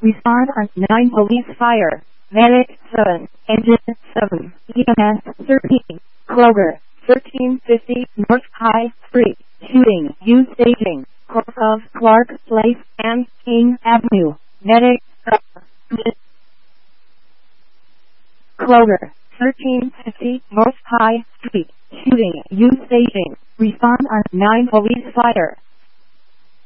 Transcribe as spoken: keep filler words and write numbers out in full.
Respond on nine police fire. Medic seven. Engine seven. E M S thirteen. Kroger thirteen fifty North High Street. Shooting. Use staging. Course of Clark Place and King Avenue. Medic seven. Kroger thirteen fifty North High Street. Shooting. Use staging. Respond on nine police fire.